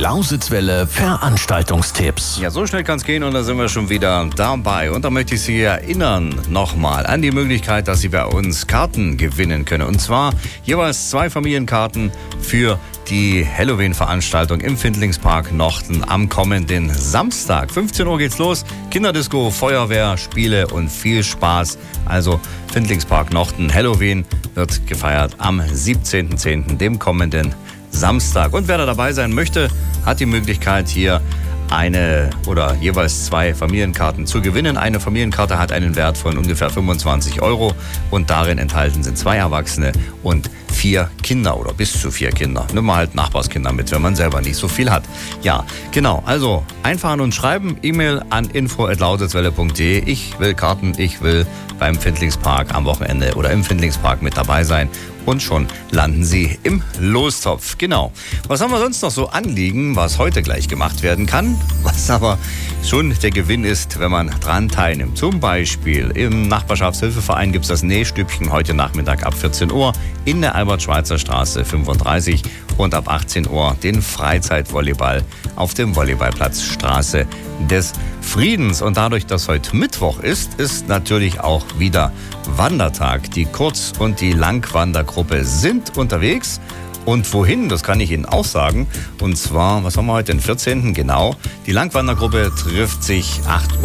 Lausitzwelle Veranstaltungstipps. Ja, so schnell kann es gehen und da sind wir schon wieder dabei. Und da möchte ich Sie erinnern nochmal an die Möglichkeit, dass Sie bei uns Karten gewinnen können. Und zwar jeweils 2 Familienkarten für die Halloween-Veranstaltung im Findlingspark Nochten am kommenden Samstag. 15 Uhr geht's los. Kinderdisco, Feuerwehr, Spiele und viel Spaß. Also Findlingspark Nochten, Halloween wird gefeiert am 17.10., dem kommenden Samstag. Und wer da dabei sein möchte, hat die Möglichkeit, hier eine oder jeweils 2 Familienkarten zu gewinnen. Eine Familienkarte hat einen Wert von ungefähr 25 € und darin enthalten sind 2 Erwachsene und 4 Kinder oder bis zu 4 Kinder. Nimm mal halt Nachbarskinder mit, wenn man selber nicht so viel hat. Ja, genau. Also einfach an uns schreiben. E-Mail an info@lausitzwelle.de. Ich will Karten, ich will beim Findlingspark am Wochenende oder im Findlingspark mit dabei sein. Und schon landen Sie im Lostopf. Genau. Was haben wir sonst noch so anliegen, was heute gleich gemacht werden kann, was aber schon der Gewinn ist, wenn man dran teilnimmt. Zum Beispiel im Nachbarschaftshilfeverein gibt es das Nähstübchen heute Nachmittag ab 14 Uhr in der Albert-Schweitzer-Straße 35 und ab 18 Uhr den Freizeitvolleyball auf dem Volleyballplatz Straße des Friedens. Und dadurch, dass heute Mittwoch ist, ist natürlich auch wieder Wandertag. Die Kurz- und die Langwandergruppe sind unterwegs. Und wohin, das kann ich Ihnen auch sagen. Und zwar, was haben wir heute, den 14. Genau. Die Langwandergruppe trifft sich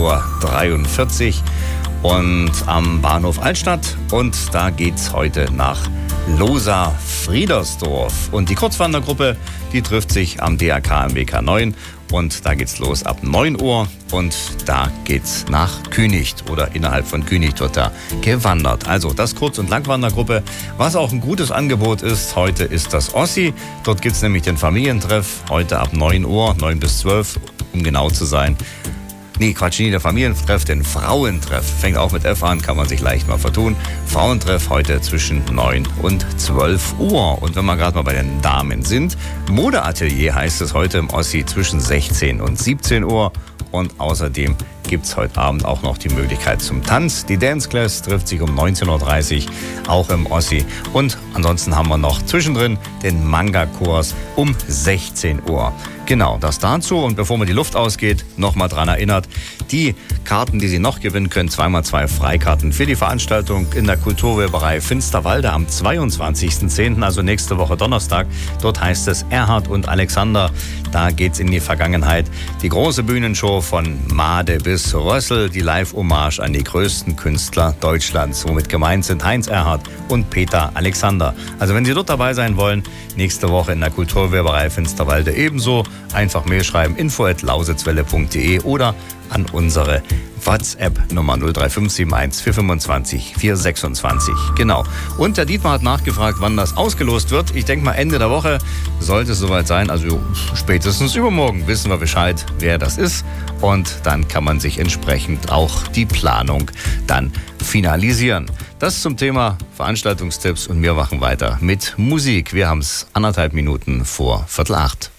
8:43 Uhr und am Bahnhof Altstadt. Und da geht's heute nach Losa-Friedersdorf. Und die Kurzwandergruppe, die trifft sich am DRK im WK 9. Und da geht's los ab 9 Uhr und da geht's nach Künicht oder innerhalb von Künicht wird da gewandert. Also das Kurz- und Langwandergruppe, was auch ein gutes Angebot ist. Heute ist das Ossi. Dort gibt's nämlich den Familientreff. Heute ab 9 Uhr, 9 bis 12, um genau zu sein. Nee, Quatsch, nicht der Familientreff, den Frauentreff. Fängt auch mit F an, kann man sich leicht mal vertun. Frauentreff heute zwischen 9 und 12 Uhr. Und wenn wir gerade mal bei den Damen sind, Modeatelier heißt es heute im Ossi zwischen 16 und 17 Uhr. Und außerdem gibt es heute Abend auch noch die Möglichkeit zum Tanz. Die Dance Class trifft sich um 19:30 Uhr, auch im Ossi. Und ansonsten haben wir noch zwischendrin den Manga-Kurs um 16 Uhr. Genau, das dazu. Und bevor mir die Luft ausgeht, nochmal dran erinnert, die Karten, die Sie noch gewinnen können, 2x2 Freikarten für die Veranstaltung in der Kulturweberei Finsterwalde am 22.10., also nächste Woche Donnerstag. Dort heißt es Erhard und Alexander. Da geht's in die Vergangenheit. Die große Bühnenshow von Made bis Rössel, die Live-Hommage an die größten Künstler Deutschlands, womit gemeint sind Heinz Erhardt und Peter Alexander. Also wenn Sie dort dabei sein wollen, nächste Woche in der Kulturweberei Finsterwalde ebenso. Einfach Mail schreiben, info@lausitzwelle.de oder an unsere WhatsApp-Nummer 03571 425 426. Genau. Und der Dietmar hat nachgefragt, wann das ausgelost wird. Ich denke mal Ende der Woche sollte es soweit sein. Also spätestens übermorgen wissen wir Bescheid, wer das ist. Und dann kann man sich entsprechend auch die Planung dann finalisieren. Das zum Thema Veranstaltungstipps und wir machen weiter mit Musik. Wir haben es 1,5 Minuten vor 7:45.